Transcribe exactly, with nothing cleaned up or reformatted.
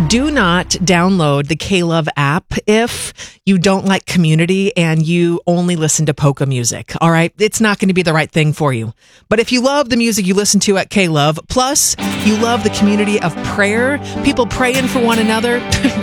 Do not download the K-Love app if you don't like community and you only listen to polka music. All right. It's not going to be the right thing for you. But if you love the music you listen to at K-Love, plus you love the community of prayer, people praying for one another,